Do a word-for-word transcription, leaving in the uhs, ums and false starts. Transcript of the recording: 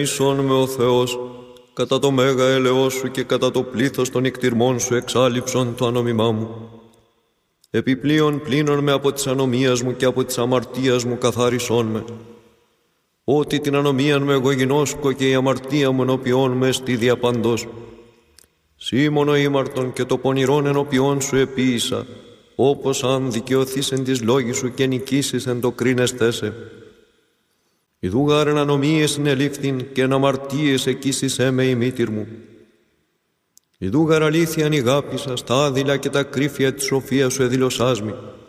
Ίσον με ο Θεός, κατά το μέγα έλεος σου και κατά το πλήθος των εκτιρμών σου εξάλληψον το ανομιμά μου. Επιπλέον πλύνον με από της ανομίας μου και από της αμαρτίας μου καθάρισόν με. Ότι την ανομίαν με εγώ γινώσκω και η αμαρτία μου ενώπιόν με στη διαπαντός. Σήμωνο ήμαρτον και το πονηρόν ενώπιόν σου επίησα, όπως αν δικαιωθείς εν της λόγης σου και νικήσεις εν το κρίνεστέ σε. Ιδού γάρ εν ανομίες συνελήφθην και εν αμαρτίες εκείσισέ με η μήτηρ μου. Ιδού γάρ αλήθειαν ηγάπησα, στα άδειλα και τα κρύφια της σοφίας σου εδήλωσάς μη.